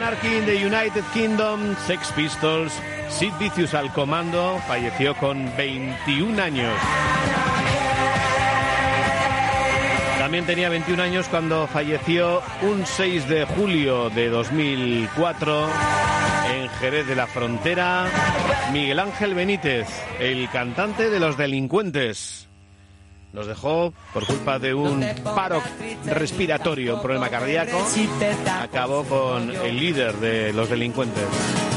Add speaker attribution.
Speaker 1: Anarchy in the United Kingdom, Sex Pistols, Sid Vicious al comando, falleció con 21 años. También tenía 21 años cuando falleció un 6 de julio de 2004 en Jerez de la Frontera, Miguel Ángel Benítez, el cantante de Los Delincuentes. Nos dejó por culpa de un paro respiratorio, un problema cardíaco. Acabó con el líder de Los Delincuentes.